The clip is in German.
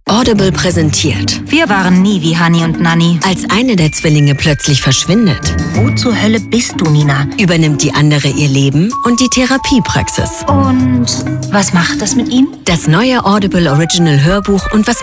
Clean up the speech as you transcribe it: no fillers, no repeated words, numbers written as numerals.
Audible präsentiert. Wir waren nie wie Hani und Nanni. Als eine der Zwillinge plötzlich verschwindet, Wo zur Hölle bist du, Nina? übernimmt die andere ihr Leben und die Therapiepraxis. Und was macht das mit ihm? Das neue Audible Original Hörbuch und was